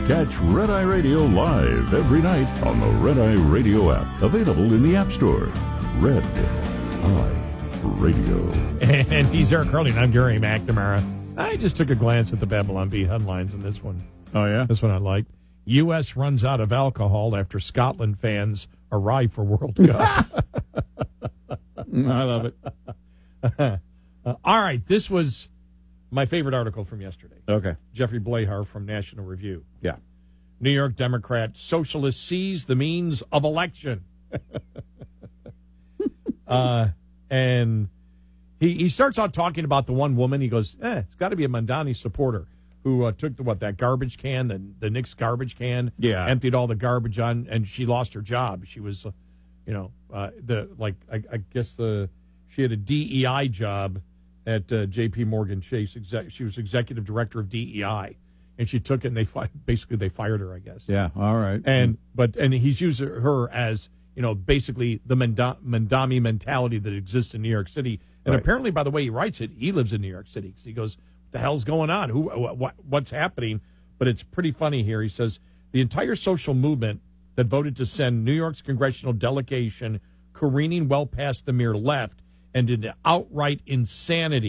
Catch Red Eye Radio live every night on the Red Eye Radio app. Available in the App Store. Red Eye Radio. And he's Eric Carly, and I'm Gary McNamara. I just took a glance at the Babylon Bee headlines in this one. Oh, yeah? This one I liked. U.S. runs out of alcohol after Scotland fans arrive for World Cup. I love it. All right, this was my favorite article from yesterday. Okay. Jeffrey Blahar from National Review. Yeah. New York Democrat socialist seize the means of election. And he starts out talking about the one woman. He goes, it's got to be a Mamdani supporter who took that garbage can, the Knicks garbage can, emptied all the garbage on, and she lost her job. She was, I guess she had a DEI job at J.P. Morgan Chase. She was executive director of DEI, and she took it, and they fired her, I guess. Yeah, all right. And he's used her as, basically the Mamdani mentality that exists in New York City. And apparently, by the way he writes it, he lives in New York City. Because he goes, what the hell's going on? What's happening? But it's pretty funny here. He says, the entire social movement that voted to send New York's congressional delegation careening well past the mere left and into outright insanity